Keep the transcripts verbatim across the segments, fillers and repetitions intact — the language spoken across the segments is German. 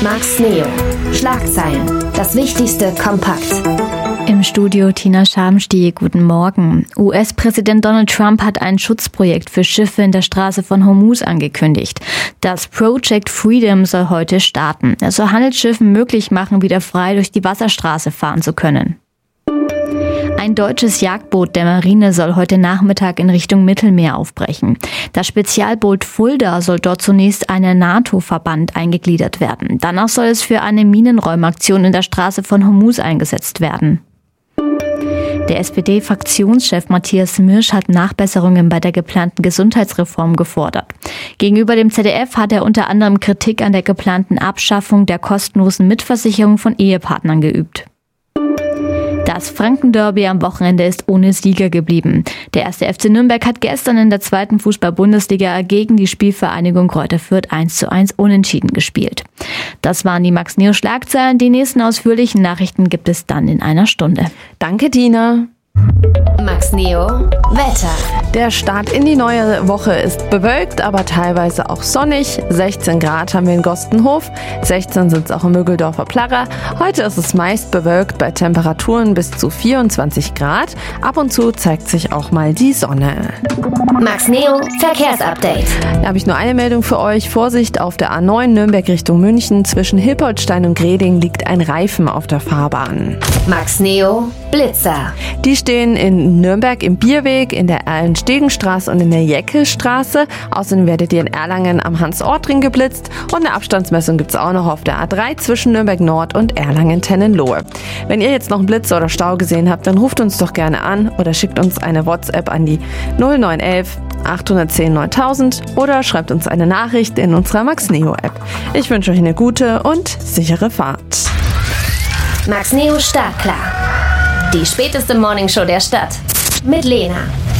Max Neo. Schlagzeilen. Das Wichtigste kompakt. Im Studio Tina Schamstie, guten Morgen. U S-Präsident Donald Trump hat ein Schutzprojekt für Schiffe in der Straße von Hormuz angekündigt. Das Project Freedom soll heute starten. Es soll Handelsschiffen möglich machen, wieder frei durch die Wasserstraße fahren zu können. Ein deutsches Jagdboot der Marine soll heute Nachmittag in Richtung Mittelmeer aufbrechen. Das Spezialboot Fulda soll dort zunächst einen NATO-Verband eingegliedert werden. Danach soll es für eine Minenräumaktion in der Straße von Hormuz eingesetzt werden. Der S P D-Fraktionschef Matthias Mirsch hat Nachbesserungen bei der geplanten Gesundheitsreform gefordert. Gegenüber dem Z D F hat er unter anderem Kritik an der geplanten Abschaffung der kostenlosen Mitversicherung von Ehepartnern geübt. Das Franken-Derby am Wochenende ist ohne Sieger geblieben. Der erste F C Nürnberg hat gestern in der zweiten Fußball-Bundesliga gegen die Spielvereinigung Greuther Fürth eins zu eins unentschieden gespielt. Das waren die Max Neo Schlagzeilen. Die nächsten ausführlichen Nachrichten gibt es dann in einer Stunde. Danke, Tina. Max Neo Wetter. Der Start in die neue Woche ist bewölkt, aber teilweise auch sonnig. sechzehn Grad haben wir in Gostenhof, sechzehn sind es auch im Müggeldorfer Plärrer. Heute ist es meist bewölkt bei Temperaturen bis zu vierundzwanzig Grad. Ab und zu zeigt sich auch mal die Sonne. Max Neo Verkehrsupdate. Da habe ich nur eine Meldung für euch. Vorsicht, auf der A neun Nürnberg Richtung München. Zwischen Hilpoltstein und Greding liegt ein Reifen auf der Fahrbahn. Max Neo Blitzer. Die stehen in Nürnberg im Bierweg, in der Erlenstegenstraße und in der Jeckelstraße. Außerdem werdet ihr in Erlangen am Hans-Ort-Ring geblitzt. Und eine Abstandsmessung gibt es auch noch auf der A drei zwischen Nürnberg Nord und Erlangen-Tennenlohe. Wenn ihr jetzt noch einen Blitz oder Stau gesehen habt, dann ruft uns doch gerne an oder schickt uns eine WhatsApp an die null neun elf achthundertzehn neuntausend oder schreibt uns eine Nachricht in unserer Max Neo App. Ich wünsche euch eine gute und sichere Fahrt. Max Neo Startklar. Die späteste Morningshow der Stadt. Mit Lena.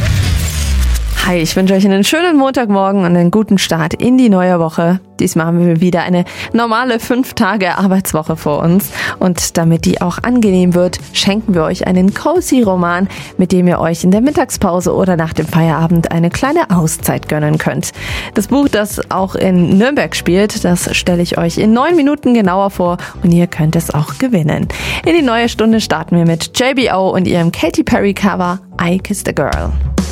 Hi, ich wünsche euch einen schönen Montagmorgen und einen guten Start in die neue Woche. Diesmal haben wir wieder eine normale fünf Tage Arbeitswoche vor uns. Und damit die auch angenehm wird, schenken wir euch einen cozy Roman, mit dem ihr euch in der Mittagspause oder nach dem Feierabend eine kleine Auszeit gönnen könnt. Das Buch, das auch in Nürnberg spielt, das stelle ich euch in neun Minuten genauer vor und ihr könnt es auch gewinnen. In die neue Stunde starten wir mit J B O und ihrem Katy Perry Cover I Kissed a Girl.